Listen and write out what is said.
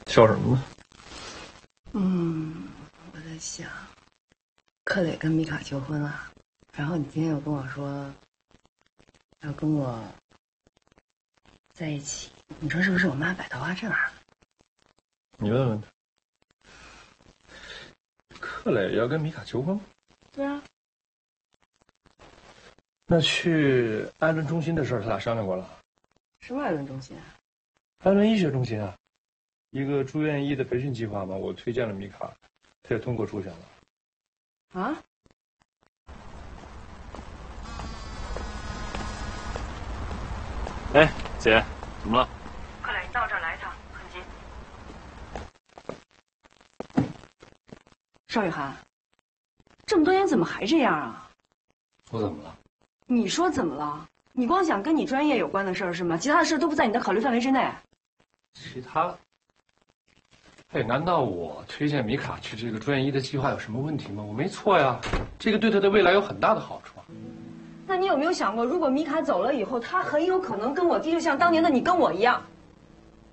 笑什么呢？ 我在想，克磊跟米卡求婚了，然后你今天又跟我说要跟我在一起，你说是不是我妈摆桃花阵啊？ 你问问他。克磊要跟米卡求婚？ 对啊。 那去艾伦中心的事儿，他俩商量过了？ 什么艾伦中心啊？ 艾伦医学中心啊，一个住院医的培训计划嘛，我推荐了米卡，他也通过初选了。 啊？ 哎，姐，怎么了？ 克磊，你到这儿来一趟，很急。邵雨涵，这么多年怎么还这样啊？ 我怎么了？ 你说怎么了？你光想跟你专业有关的事儿是吗？其他的事都不在你的考虑范围之内。 其他？哎，难道我推荐米卡去这个专业医的计划有什么问题吗？我没错呀，这个对他的未来有很大的好处。 那你有没有想过，如果米卡走了以后，他很有可能跟我弟就像当年的你跟我一样，